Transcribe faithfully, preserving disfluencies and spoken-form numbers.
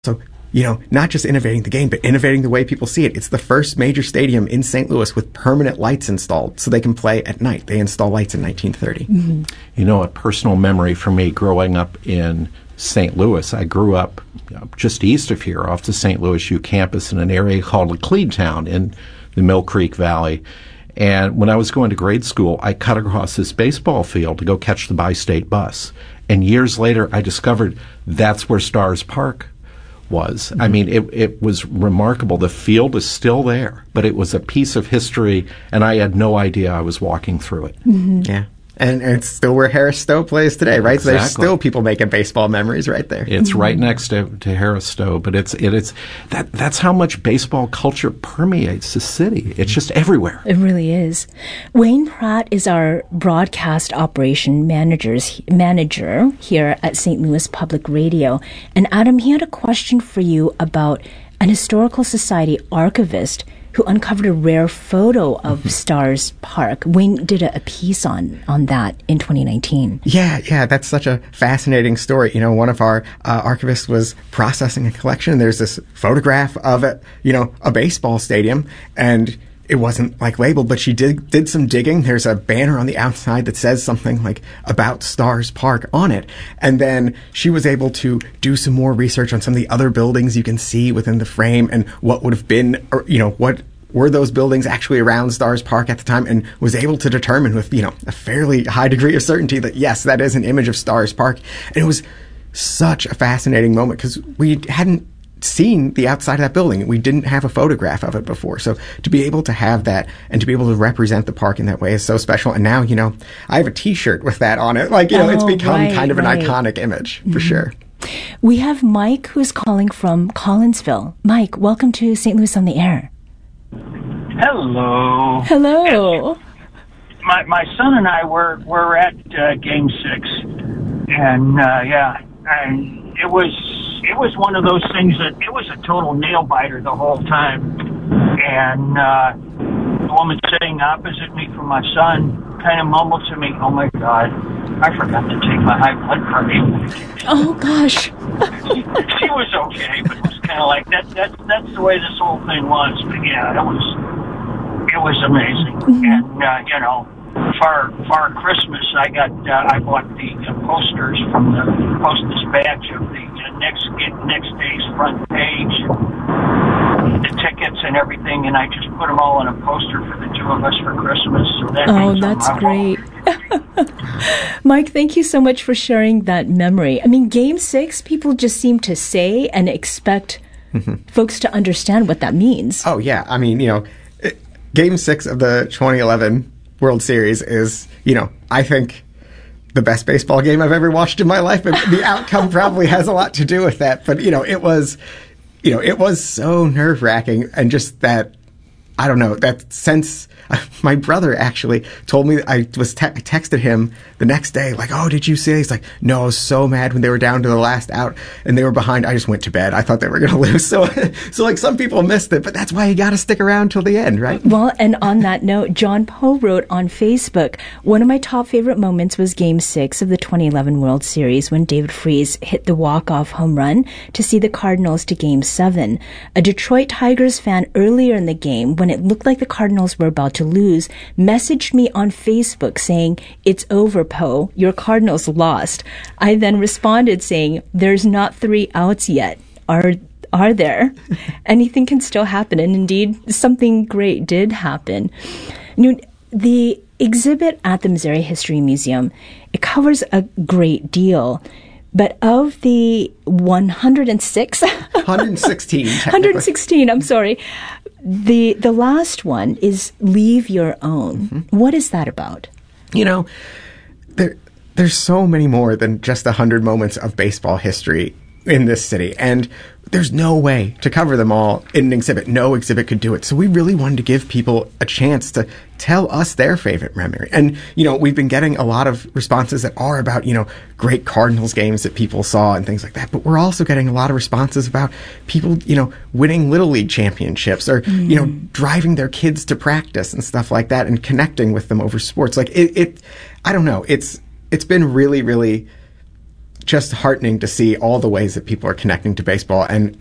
So, you know, not just innovating the game, but innovating the way people see it. It's the first major stadium in Saint Louis with permanent lights installed so they can play at night. They installed lights in nineteen thirty. Mm-hmm. You know, a personal memory for me growing up in Saint Louis, I grew up you know, just east of here off the Saint Louis U campus in an area called Laclede in the Mill Creek Valley. And when I was going to grade school, I cut across this baseball field to go catch the Bi-State bus. And years later, I discovered that's where Stars Park was. Mm-hmm. I mean, it, it was remarkable. The field is still there, but it was a piece of history, and I had no idea I was walking through it. Mm-hmm. Yeah. And, and it's still where Harris Stowe plays today, right? Exactly. So there's still people making baseball memories right there. It's right next to, to Harris Stowe, but it's it, it's that that's how much baseball culture permeates the city. It's just everywhere. It really is. Wayne Pratt is our broadcast operation managers manager here at Saint Louis Public Radio. And Adam, he had a question for you about an Historical Society archivist who uncovered a rare photo of mm-hmm. Stars Park. Wayne did a, a piece on, on that in twenty nineteen. Yeah, yeah, that's such a fascinating story. You know, one of our uh, archivists was processing a collection. There's this photograph of it, you know, a baseball stadium, and it wasn't like labeled, but she did did some digging. There's a banner on the outside that says something like about Stars Park on it. And then she was able to do some more research on some of the other buildings you can see within the frame and what would have been, or, you know, what were those buildings actually around Stars Park at the time, and was able to determine with, you know, a fairly high degree of certainty that, yes, that is an image of Stars Park. And it was such a fascinating moment because we hadn't seen the outside of that building. We didn't have a photograph of it before. So to be able to have that and to be able to represent the park in that way is so special. And now, you know, I have a T-shirt with that on it. Like, you know, oh, it's become right, kind of right. an iconic image for mm-hmm. sure. We have Mike who's calling from Collinsville. Mike, welcome to Saint Louis on the Air. Hello. Hello. My my son and I were were at uh, Game Six, and uh, yeah, and it was it was one of those things that it was a total nail biter the whole time. And uh, the woman sitting opposite me from my son kind of mumbled to me, "Oh my God, I forgot to take my high blood pressure." Oh gosh. she, she was okay, but it was kind of like that. That that's the way this whole thing was. But yeah, it was it was amazing. Mm-hmm. And uh, you know, for for Christmas, I got uh, I bought the uh, posters from the Post Dispatch of the uh, next next day's front page, the tickets and everything, and I just put them all on a poster for the two of us for Christmas. So that oh, that's great. Mike, thank you so much for sharing that memory. I mean, Game Six, people just seem to say and expect mm-hmm. folks to understand what that means. Oh yeah, I mean, you know, it, Game Six of the twenty eleven World Series is, you know, I think the best baseball game I've ever watched in my life, but the outcome probably has a lot to do with that. But, you know, it was, you know, it was so nerve-wracking, and just that, I don't know, that sense. My brother actually told me, I was te- I texted him the next day, like, "Oh, did you see it?" He's like, "No, I was so mad when they were down to the last out and they were behind. I just went to bed. I thought they were going to lose." So, so like some people missed it, but that's why you got to stick around till the end, right? Well, and on that note, John Poe wrote on Facebook, "One of my top favorite moments was Game Six of the twenty eleven World Series when David Freese hit the walk-off home run to see the Cardinals to Game Seven. A Detroit Tigers fan earlier in the game, when it looked like the Cardinals were about to lose, messaged me on Facebook saying, 'It's over, Poe. Your Cardinals lost.' I then responded saying, 'There's not three outs yet. Are are there? Anything can still happen.' And indeed, something great did happen. You know, the exhibit at the Missouri History Museum, it covers a great deal. But of the one hundred six... one hundred sixteen. one hundred sixteen, I'm sorry. The the last one is Leave Your Own. Mm-hmm. What is that about? You know, there there's so many more than just one hundred moments of baseball history in this city. And there's no way to cover them all in an exhibit. No exhibit could do it. So we really wanted to give people a chance to tell us their favorite memory. And, you know, we've been getting a lot of responses that are about, you know, great Cardinals games that people saw and things like that. But we're also getting a lot of responses about people, you know, winning Little League championships or, mm. you know, driving their kids to practice and stuff like that and connecting with them over sports. Like, it, it I don't know. It's it's been really, really just heartening to see all the ways that people are connecting to baseball and